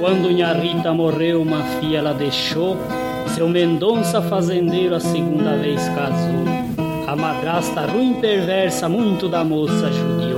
Quando Nha Rita morreu, uma filha ela deixou, seu Mendonça fazendeiro a segunda vez casou. A madrasta ruim perversa muito da moça judiou.